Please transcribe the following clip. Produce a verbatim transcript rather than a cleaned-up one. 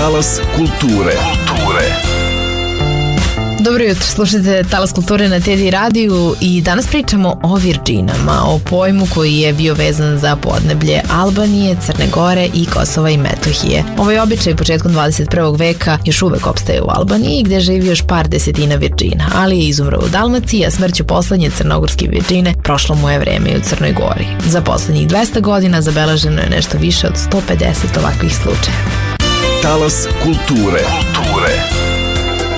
Talas kulture. Kulture. Dobro jutro, slušajte Talas kulture na T D radiju i danas pričamo o Virdžinama, o pojmu koji je bio vezan za podneblje Albanije, Crne Gore i Kosova i Metohije. Ovaj običaj početkom dvadeset prvog veka još uvek opstaje u Albaniji, gde živi još par desetina Virdžina, ali je izumrao u Dalmaciji, a smrću poslednje crnogorske Virdžine prošlo mu je vreme i u Crnoj Gori. Za poslednjih dvesta godina zabeleženo je nešto više od sto pedeset ovakvih slučajeva. Talas kulture. Kulture.